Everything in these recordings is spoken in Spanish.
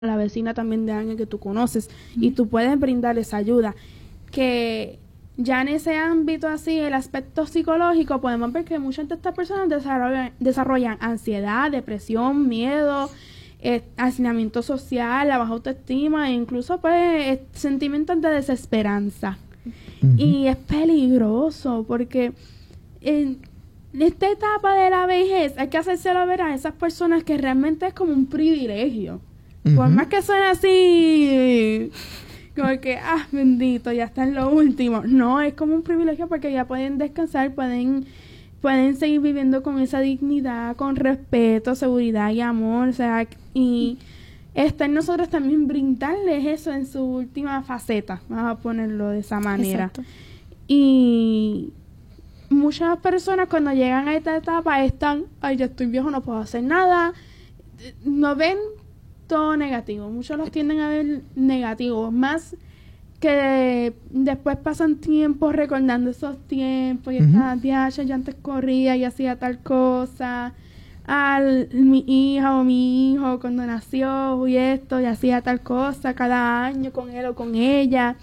la vecina también de alguien que tú conoces, y tú puedes brindar esa ayuda. Que ya en ese ámbito así, el aspecto psicológico, podemos ver que muchas de estas personas desarrollan ansiedad, depresión, miedo, hacinamiento social, la baja autoestima e incluso pues sentimientos de desesperanza. Y es peligroso porque en esta etapa de la vejez hay que hacérselo ver a esas personas que realmente es como un privilegio. Por más que suene así, como que, bendito, ya está en lo último. No, es como un privilegio porque ya pueden descansar, pueden seguir viviendo con esa dignidad, con respeto, seguridad y amor. O sea, y está en nosotros también brindarles eso en su última faceta, vamos a ponerlo de esa manera. Exacto. Y muchas personas cuando llegan a esta etapa están, ya estoy viejo, no puedo hacer nada. No ven todo negativo, muchos los tienden a ver negativos, más que después pasan tiempo recordando esos tiempos y yo antes corría y hacía tal cosa, mi hija o mi hijo cuando nació y esto y hacía tal cosa cada año con él o con ella.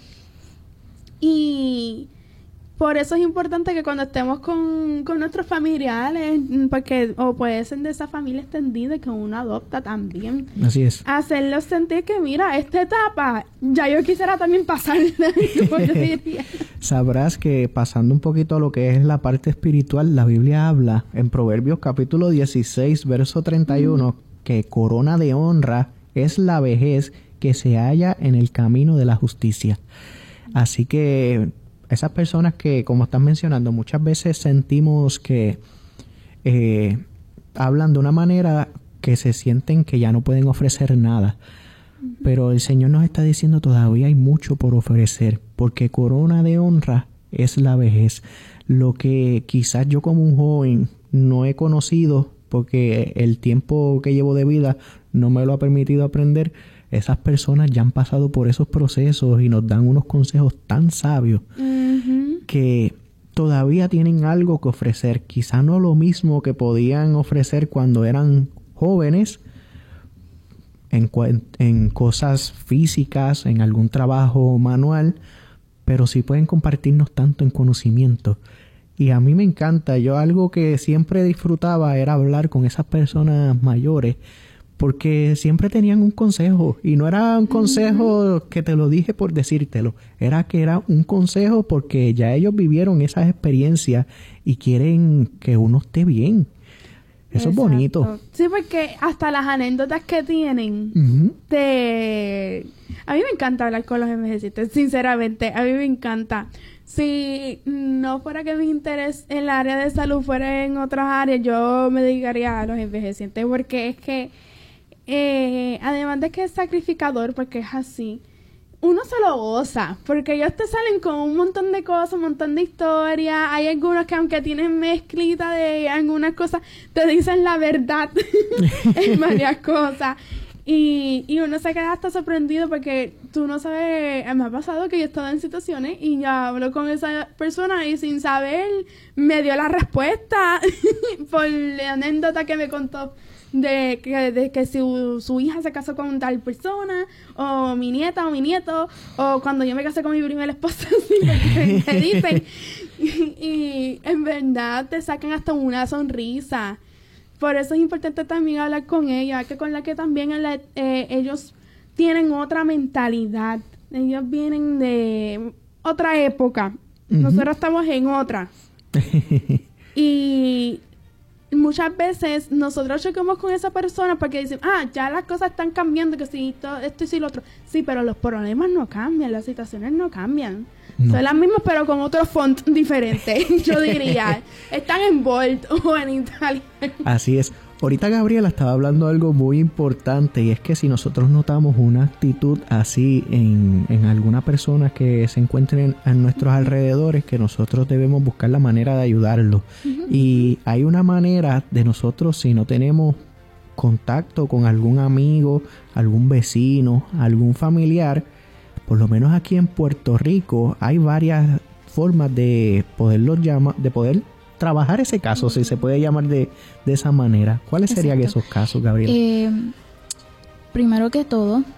Y por eso es importante que cuando estemos con nuestros familiares, porque o puede ser de esa familia extendida que uno adopta también. Así es. Hacerlos sentir que, mira, esta etapa, ya yo quisiera también pasarla. Sabrás que pasando un poquito a lo que es la parte espiritual, la Biblia habla en Proverbios capítulo 16, verso 31, que corona de honra es la vejez que se halla en el camino de la justicia. Así que esas personas que, como estás mencionando, muchas veces sentimos que hablan de una manera que se sienten que ya no pueden ofrecer nada. Pero el Señor nos está diciendo todavía hay mucho por ofrecer, porque corona de honra es la vejez. Lo que quizás yo como un joven no he conocido, porque el tiempo que llevo de vida no me lo ha permitido aprender, esas personas ya han pasado por esos procesos y nos dan unos consejos tan sabios que todavía tienen algo que ofrecer. Quizá no lo mismo que podían ofrecer cuando eran jóvenes en cosas físicas, en algún trabajo manual, pero sí pueden compartirnos tanto en conocimiento. Y a mí me encanta. Yo algo que siempre disfrutaba era hablar con esas personas mayores, porque siempre tenían un consejo, y no era un consejo que te lo dije por decírtelo, era que era un consejo porque ya ellos vivieron esas experiencias y quieren que uno esté bien. Eso Exacto. Es bonito. Sí, porque hasta las anécdotas que tienen, a mí me encanta hablar con los envejecientes, sinceramente, a mí me encanta. Si no fuera que mi interés en el área de salud fuera en otras áreas, yo me dedicaría a los envejecientes, porque es que además de que es sacrificador, porque es así, uno se lo goza, porque ellos te salen con un montón de cosas, un montón de historias. Hay algunos que aunque tienen mezclita de algunas cosas, te dicen la verdad en varias cosas. Y uno se queda hasta sorprendido porque tú no sabes. Me ha pasado que yo he estado en situaciones y ya hablo con esa persona y sin saber me dio la respuesta por la anécdota que me contó de que su hija se casó con tal persona, o mi nieta o mi nieto, o cuando yo me casé con mi primera esposa, así te dicen. Y en verdad te sacan hasta una sonrisa. Por eso es importante también hablar con ella, que con la que también ellos tienen otra mentalidad. Ellos vienen de otra época. Nosotros estamos en otra. Y muchas veces nosotros chocamos con esa persona porque dicen, ya las cosas están cambiando, que si todo esto y si lo otro. Sí, pero los problemas no cambian, las situaciones no cambian. No. Son las mismas, pero con otro font diferente, yo diría. Están en bold o en italiano. Así es. Ahorita Gabriela estaba hablando de algo muy importante, y es que si nosotros notamos una actitud así en alguna persona que se encuentre en nuestros alrededores, que nosotros debemos buscar la manera de ayudarlos. Y hay una manera de nosotros, si no tenemos contacto con algún amigo, algún vecino, algún familiar, por lo menos aquí en Puerto Rico hay varias formas de poderlos llamar, de poder trabajar ese caso, si se puede llamar de esa manera. ¿Cuáles serían esos casos, Gabriela? primero que todo,